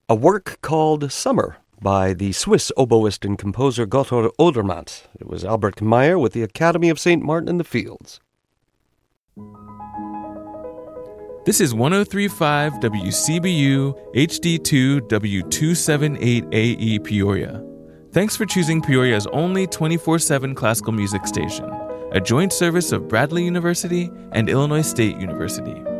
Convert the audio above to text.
a work called Summer by the Swiss oboist and composer Gotthard Odermatt. It was Albert Meyer with the Academy of St. Martin in the Fields. This is 103.5 WCBU HD2 W278AE Peoria. Thanks for choosing Peoria's only 24/7 classical music station, a joint service of Bradley University and Illinois State University.